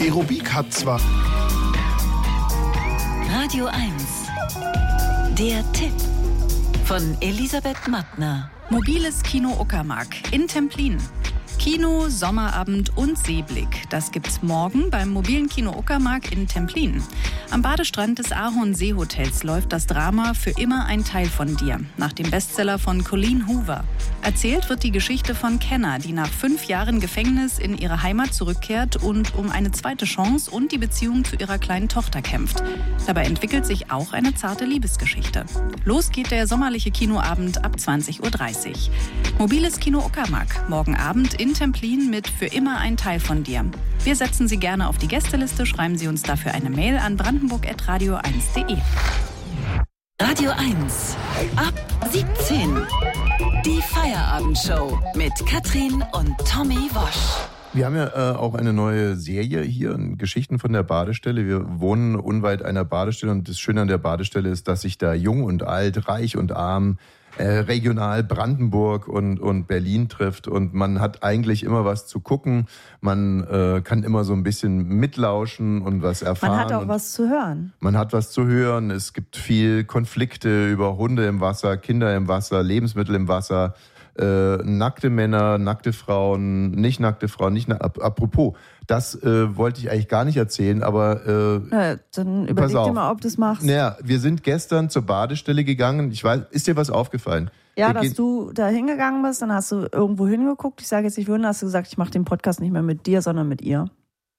Aerobik hat zwar... Radio 1. Der Tipp von Elisabeth Mattner. Mobiles Kino Uckermark in Templin. Kino, Sommerabend und Seeblick. Das gibt's morgen beim mobilen Kino Uckermark in Templin. Am Badestrand des Ahorn Seehotels läuft das Drama Für immer ein Teil von dir, nach dem Bestseller von Colleen Hoover. Erzählt wird die Geschichte von Kenna, die nach 5 Jahren Gefängnis in ihre Heimat zurückkehrt und um eine zweite Chance und die Beziehung zu ihrer kleinen Tochter kämpft. Dabei entwickelt sich auch eine zarte Liebesgeschichte. Los geht der sommerliche Kinoabend ab 20:30 Uhr. Mobiles Kino Uckermark, morgen Abend in Templin mit Für immer ein Teil von dir. Wir setzen Sie gerne auf die Gästeliste, schreiben Sie uns dafür eine Mail an brandenburg@radio1.de. Radio 1. Ab 17. Die Feierabendshow mit Katrin und Tommy Wosch. Wir haben ja auch eine neue Serie hier, Geschichten von der Badestelle. Wir wohnen unweit einer Badestelle und das Schöne an der Badestelle ist, dass sich da jung und alt, reich und arm, regional Brandenburg und Berlin trifft und man hat eigentlich immer was zu gucken. Man kann immer so ein bisschen mitlauschen und was erfahren. Man hat auch was zu hören. Man hat was zu hören. Es gibt viel Konflikte über Hunde im Wasser, Kinder im Wasser, Lebensmittel im Wasser. Nackte Männer, nackte Frauen, nicht nackte Frauen, apropos, das wollte ich eigentlich gar nicht erzählen, aber dann überleg dir mal, ob du es machst. Naja, wir sind gestern zur Badestelle gegangen. Ich weiß, ist dir was aufgefallen? Ja, dass du da hingegangen bist, dann hast du irgendwo hingeguckt. Ich sage jetzt nicht wohin, hast du gesagt, ich mache den Podcast nicht mehr mit dir, sondern mit ihr.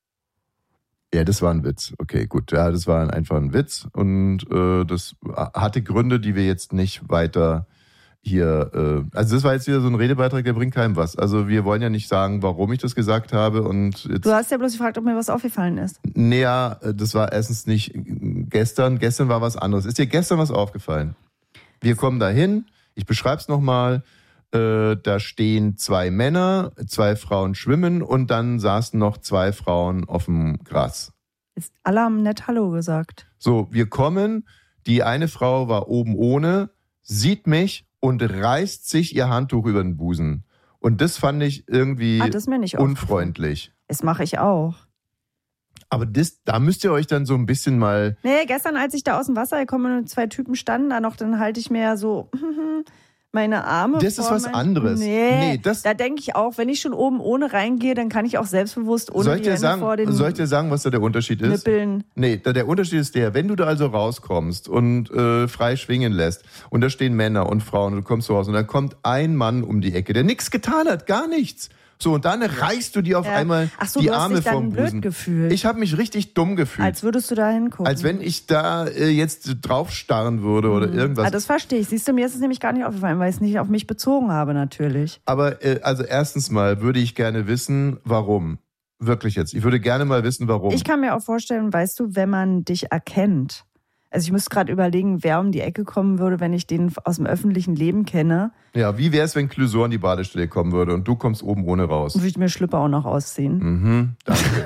Ja, das war ein Witz. Okay, gut. Ja, das war einfach ein Witz und das hatte Gründe, die wir jetzt nicht weiter hier, also das war jetzt wieder so ein Redebeitrag, der bringt keinem was. Also wir wollen ja nicht sagen, warum ich das gesagt habe. Und jetzt, du hast ja bloß gefragt, ob mir was aufgefallen ist. Naja, das war erstens nicht gestern. Gestern war was anderes. Ist dir gestern was aufgefallen? Wir kommen da hin, ich beschreib's nochmal. Da stehen 2 Männer, 2 Frauen schwimmen und dann saßen noch 2 Frauen auf dem Gras. Alle haben nett Hallo gesagt. So, wir kommen, die eine Frau war oben ohne, sieht mich und reißt sich ihr Handtuch über den Busen. Und das fand ich irgendwie unfreundlich. Das mache ich auch. Aber da müsst ihr euch dann so ein bisschen mal... Nee, gestern, als ich da aus dem Wasser gekommen und 2 Typen standen da noch, dann halte ich mir ja so meine Arme Das ist was anderes. Nee, da denke ich auch, wenn ich schon oben ohne reingehe, dann kann ich auch selbstbewusst ohne die Hände vor den Soll ich dir sagen, was da der Unterschied ist? Nippeln. Nee, der Unterschied ist der, wenn du da also rauskommst und frei schwingen lässt und da stehen Männer und Frauen und du kommst so raus und dann kommt ein Mann um die Ecke, der nichts getan hat, gar nichts. So, und dann reißt du dir auf einmal die Arme vom Busen. Gefühlt. Ich habe mich richtig dumm gefühlt. Als würdest du da hingucken. Als wenn ich da jetzt drauf starren würde oder irgendwas. Das verstehe ich. Siehst du, mir ist es nämlich gar nicht aufgefallen, weil ich es nicht auf mich bezogen habe natürlich. Aber also erstens mal würde ich gerne wissen, warum. Wirklich jetzt. Ich würde gerne mal wissen, warum. Ich kann mir auch vorstellen, weißt du, wenn man dich erkennt. Also ich müsste gerade überlegen, wer um die Ecke kommen würde, wenn ich den aus dem öffentlichen Leben kenne. Ja, wie wäre es, wenn Clouseau an die Badestelle kommen würde und du kommst oben ohne raus? Würde ich mir Schlüpper auch noch ausziehen. Mhm, danke.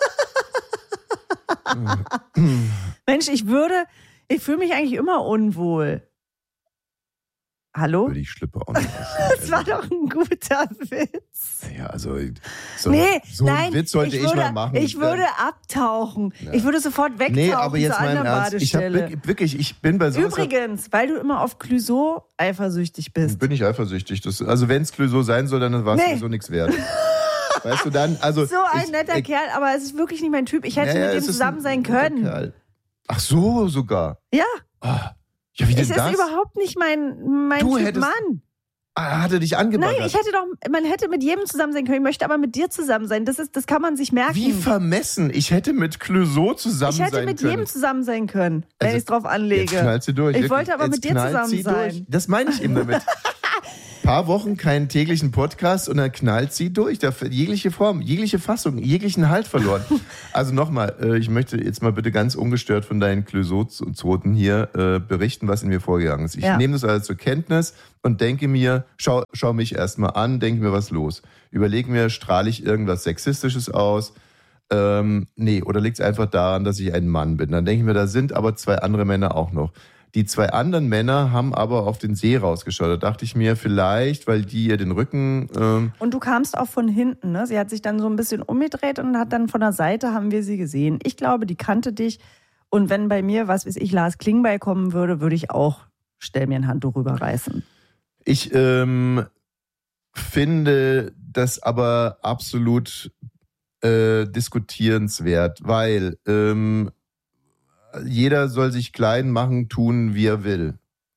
Mensch, ich fühle mich eigentlich immer unwohl. Hallo? Würde ich Schlüpper auch noch ausziehen. Das war doch ein guter Witz. Ja, also einen Witz sollte ich mal machen. Ich würde abtauchen. Ja. Ich würde sofort wegtauchen. Nee, aber jetzt zu einer Badestelle. Ich bin bei sowas... Übrigens, weil du immer auf Clouseau eifersüchtig bist. Bin ich eifersüchtig. Also wenn es Clouseau sein soll, dann war es sowieso nichts wert. Weißt du, dann... Also so ein netter Kerl, aber es ist wirklich nicht mein Typ. Ich hätte mit ihm zusammen sein können. Kerl. Ach so, sogar? Ja. Ah. Ja, wie denn das? Es ist überhaupt nicht mein Typ Mann. Hat er dich angebaggert? Nein, man hätte mit jedem zusammen sein können. Ich möchte aber mit dir zusammen sein. Das kann man sich merken. Wie vermessen. Ich hätte mit Clouseau zusammen sein können. Ich hätte mit jedem zusammen sein können, wenn ich es drauf anlege. Jetzt knallt sie durch. Ich wollte aber mit dir zusammen sein. Das meine ich eben damit. Paar Wochen keinen täglichen Podcast und dann knallt sie durch. Jegliche Form, jegliche Fassung, jeglichen Halt verloren. Also nochmal, ich möchte jetzt mal bitte ganz ungestört von deinen Clouseau-Zoten hier berichten, was in mir vorgegangen ist. Ich nehme das also zur Kenntnis und denke mir, schau mich erstmal an, denke mir, was los. Überlege mir, strahle ich irgendwas Sexistisches aus? Nee, oder liegt es einfach daran, dass ich ein Mann bin? Dann denke ich mir, da sind aber 2 andere Männer auch noch. Die 2 anderen Männer haben aber auf den See rausgeschaut. Da dachte ich mir vielleicht, weil die ihr den Rücken... Und du kamst auch von hinten, ne? Sie hat sich dann so ein bisschen umgedreht und hat dann von der Seite, haben wir sie gesehen. Ich glaube, die kannte dich. Und wenn bei mir, was weiß ich, Lars Klingbeil kommen würde, würde ich auch, stell mir ein Handtuch rüberreißen. Ich finde das aber absolut diskutierenswert, weil jeder soll sich klein machen, tun, wie er will.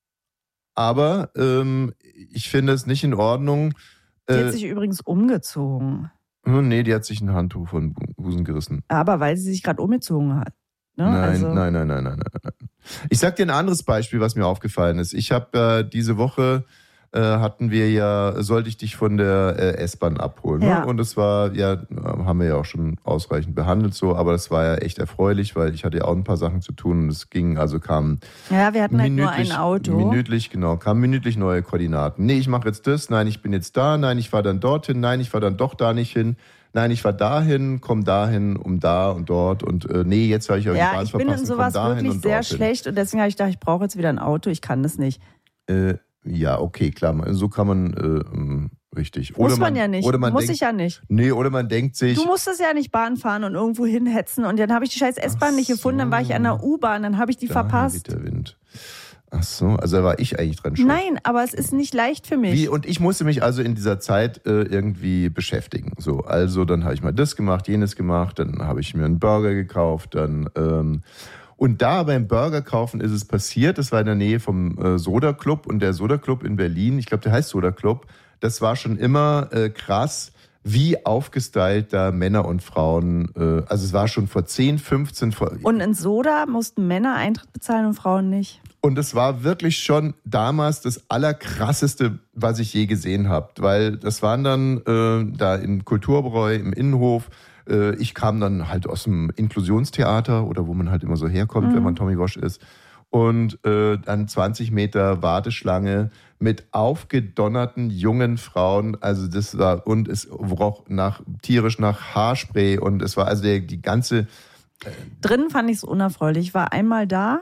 Aber ich finde es nicht in Ordnung. Die hat sich übrigens umgezogen. Nee, die hat sich ein Handtuch von Busen gerissen. Aber weil sie sich gerade umgezogen hat. Ne? Nein. Ich sag dir ein anderes Beispiel, was mir aufgefallen ist. Ich habe diese Woche sollte ich dich von der S-Bahn abholen. Ja. Ne? Und das war, haben wir ja auch schon ausreichend behandelt so, aber das war ja echt erfreulich, weil ich hatte ja auch ein paar Sachen zu tun und es kam Ja, wir hatten halt nur ein Auto. Kamen minütlich neue Koordinaten. Nee, ich mache jetzt das, nein, ich bin jetzt da, nein, ich fahre dann dorthin, nein, ich fahre dann doch da nicht hin. Nein, ich fahre dahin, komm dahin, um da und dort und nee, jetzt habe ich euch die Bahn verpasst. Ja, ich bin in sowas wirklich sehr schlecht und deswegen habe ich gedacht, ich brauche jetzt wieder ein Auto, ich kann das nicht. Ja, okay, klar, so kann man, richtig. Muss man ja nicht, muss ich ja nicht. Nee, oder man denkt sich... Du musstest ja nicht Bahn fahren und irgendwo hinhetzen und dann habe ich die scheiß S-Bahn nicht gefunden, dann war ich an der U-Bahn, dann habe ich die verpasst. Der Wind. Ach so, also da war ich eigentlich dran schuld. Nein, aber es ist nicht leicht für mich. Und ich musste mich also in dieser Zeit irgendwie beschäftigen. So, also dann habe ich mal das gemacht, jenes gemacht, dann habe ich mir einen Burger gekauft, dann... Und da beim Burger kaufen ist es passiert, das war in der Nähe vom Soda Club und der Soda Club in Berlin, ich glaube, der heißt Soda Club, das war schon immer krass, wie aufgestylt da Männer und Frauen, also es war schon vor 10, 15... Und in Soda mussten Männer Eintritt bezahlen und Frauen nicht. Und es war wirklich schon damals das Allerkrasseste, was ich je gesehen habe, weil das waren dann da im Kulturbräu, im Innenhof. Ich kam dann halt aus dem Inklusionstheater oder wo man halt immer so herkommt, wenn man Tommy Walsh ist. Und dann 20 Meter Warteschlange mit aufgedonnerten jungen Frauen. Also das war, und es roch tierisch nach Haarspray und es war also die ganze... Drinnen fand ich es unerfreulich. Ich war einmal da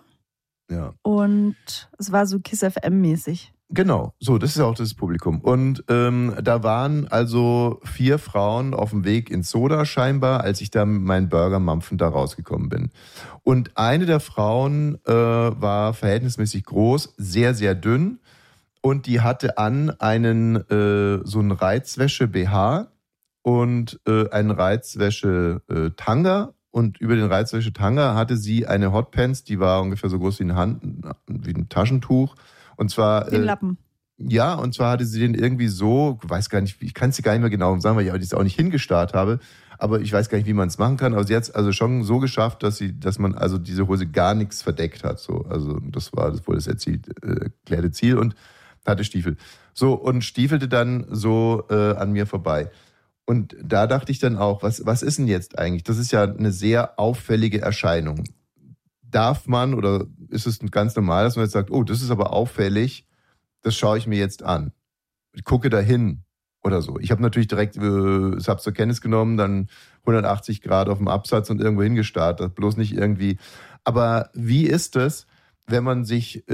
und es war so Kiss FM-mäßig. Genau, so, das ist auch das Publikum. Und da waren also 4 Frauen auf dem Weg ins Soda scheinbar, als ich da mit meinen Burger-Mampfen da rausgekommen bin. Und eine der Frauen war verhältnismäßig groß, sehr, sehr dünn. Und die hatte an so einen Reizwäsche-BH und einen Reizwäsche-Tanga. Und über den Reizwäsche-Tanga hatte sie eine Hotpants, die war ungefähr so groß wie ein Taschentuch. Und zwar... Den Lappen. Ja, und zwar hatte sie den irgendwie so, weiß gar nicht, ich kann es dir gar nicht mehr genau sagen, weil ich das auch nicht hingestarrt habe, aber ich weiß gar nicht, wie man es machen kann. Aber sie hat es also schon so geschafft, dass man also diese Hose gar nichts verdeckt hat. So. Also das war wohl das erklärte Ziel und hatte Stiefel. So, und stiefelte dann so an mir vorbei. Und da dachte ich dann auch, was ist denn jetzt eigentlich? Das ist ja eine sehr auffällige Erscheinung. Darf man oder ist es ganz normal, dass man jetzt sagt, oh, das ist aber auffällig, das schaue ich mir jetzt an. Ich gucke dahin oder so. Ich habe natürlich direkt, es habe zur Kenntnis genommen, dann 180 Grad auf dem Absatz und irgendwo hingestartet, bloß nicht irgendwie. Aber wie ist es, wenn man sich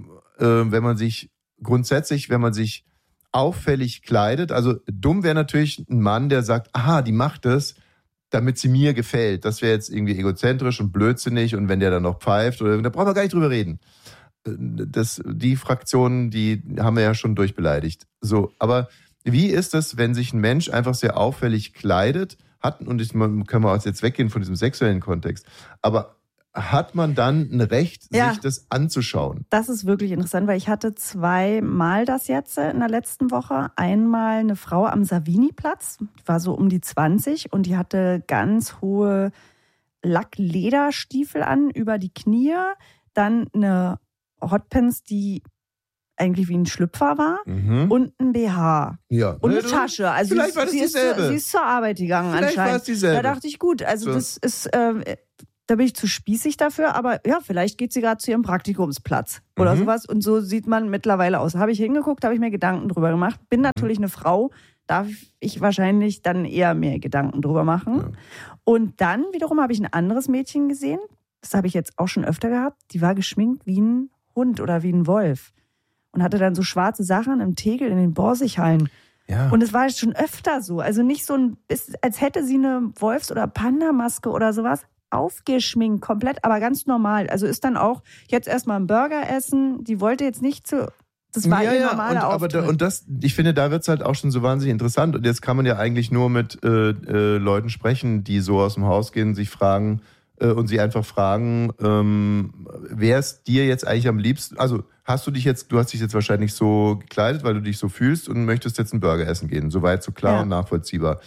auffällig kleidet? Also dumm wäre natürlich ein Mann, der sagt, aha, die macht das, damit sie mir gefällt. Das wäre jetzt irgendwie egozentrisch und blödsinnig und wenn der dann noch pfeift, da brauchen wir gar nicht drüber reden. Die Fraktionen, die haben wir ja schon durchbeleidigt. So, aber wie ist es, wenn sich ein Mensch einfach sehr auffällig kleidet, können wir jetzt weggehen von diesem sexuellen Kontext, aber hat man dann ein Recht, sich das anzuschauen? Das ist wirklich interessant, weil ich hatte 2-mal das jetzt in der letzten Woche. Einmal eine Frau am Savini-Platz, die war so um die 20 und die hatte ganz hohe Lacklederstiefel an über die Knie, dann eine Hotpants, die eigentlich wie ein Schlüpfer war und ein BH und eine Tasche. Also vielleicht war das dieselbe. Sie ist zur Arbeit gegangen vielleicht anscheinend. War es dieselbe. Da dachte ich, gut, also das ist... Da bin ich zu spießig dafür, aber ja, vielleicht geht sie gerade zu ihrem Praktikumsplatz oder sowas. Und so sieht man mittlerweile aus. Habe ich hingeguckt, habe ich mir Gedanken drüber gemacht. Bin natürlich eine Frau, darf ich wahrscheinlich dann eher mehr Gedanken drüber machen. Ja. Und dann wiederum habe ich ein anderes Mädchen gesehen, das habe ich jetzt auch schon öfter gehabt, die war geschminkt wie ein Hund oder wie ein Wolf. Und hatte dann so schwarze Sachen im Tegel in den Borsighallen. Ja. Und es war schon öfter so. Also nicht so als hätte sie eine Wolfs- oder Panda-Maske oder sowas aufgeschminkt, komplett, aber ganz normal. Also ist dann auch jetzt erstmal einen Burger essen. Die wollte jetzt nicht das war ihr normaler Auftritt. Ich finde, da wird es halt auch schon so wahnsinnig interessant. Und jetzt kann man ja eigentlich nur mit Leuten sprechen, die so aus dem Haus gehen, sich fragen und sie einfach fragen, wer ist dir jetzt eigentlich am liebsten? Also du hast dich jetzt wahrscheinlich so gekleidet, weil du dich so fühlst und möchtest jetzt einen Burger essen gehen. Soweit so klar und nachvollziehbar.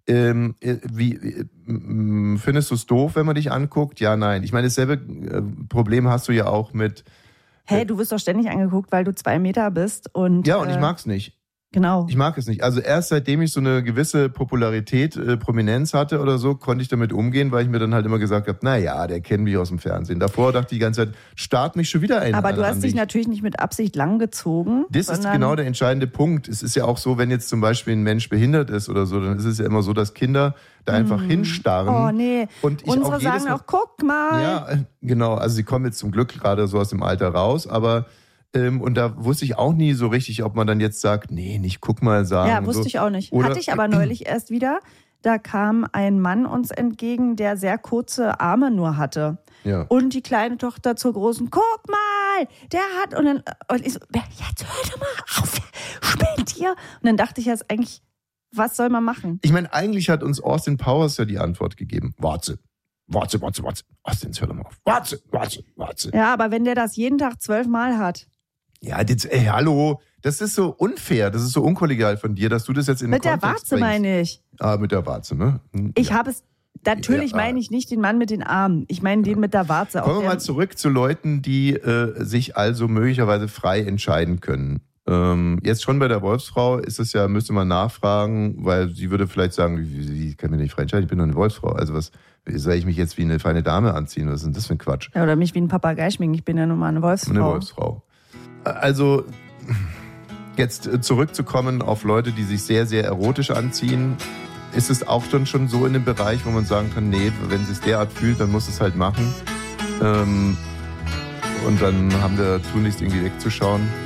Findest du es doof, wenn man dich anguckt? Ja, nein. Ich meine, dasselbe Problem hast du ja auch mit... Hey, du wirst doch ständig angeguckt, weil du 2 Meter bist. Und ich mag's nicht. Genau. Ich mag es nicht. Also erst seitdem ich so eine gewisse Popularität, Prominenz hatte oder so, konnte ich damit umgehen, weil ich mir dann halt immer gesagt habe, naja, der kennt mich aus dem Fernsehen. Davor dachte ich die ganze Zeit, start mich schon wieder ein. Aber du hast dich natürlich nicht mit Absicht langgezogen. Das ist genau der entscheidende Punkt. Es ist ja auch so, wenn jetzt zum Beispiel ein Mensch behindert ist oder so, dann ist es ja immer so, dass Kinder da einfach hinstarren. Oh nee, und unsere sagen auch, guck mal. Ja, genau. Also sie kommen jetzt zum Glück gerade so aus dem Alter raus, aber... Und da wusste ich auch nie so richtig, ob man dann jetzt sagt, nee, nicht guck mal sagen. Ja, wusste ich auch nicht. Hatte ich aber neulich erst wieder. Da kam ein Mann uns entgegen, der sehr kurze Arme nur hatte. Ja. Und die kleine Tochter zur großen, guck mal, der hat... Und ich so, jetzt hör doch mal auf, spinnt hier. Und dann dachte ich jetzt eigentlich, was soll man machen? Ich meine, eigentlich hat uns Austin Powers ja die Antwort gegeben. Warte. Austin, hör doch mal auf. Warte. Ja, aber wenn der das jeden Tag 12 Mal hat... Ja, hallo, das ist so unfair, das ist so unkollegial von dir, dass du das jetzt in den Kontext Kontext bringst. Mit der Warze meine ich. Ah, mit der Warze, ne? Ich habe es, natürlich meine ich nicht den Mann mit den Armen, ich meine den mit der Warze. Kommen wir mal zurück zu Leuten, die sich also möglicherweise frei entscheiden können. Jetzt schon bei der Wolfsfrau ist es ja, müsste man nachfragen, weil sie würde vielleicht sagen, wie kann ich mich nicht frei entscheiden, ich bin nur eine Wolfsfrau, also soll ich mich jetzt wie eine feine Dame anziehen, was ist denn das für ein Quatsch? Ja, oder mich wie ein Papagei schminken, ich bin ja nun mal eine Wolfsfrau. Eine Wolfsfrau. Also, jetzt zurückzukommen auf Leute, die sich sehr, sehr erotisch anziehen, ist es auch dann schon so in dem Bereich, wo man sagen kann, nee, wenn sie es derart fühlt, dann muss es halt machen. Und dann haben wir tunlichst irgendwie wegzuschauen.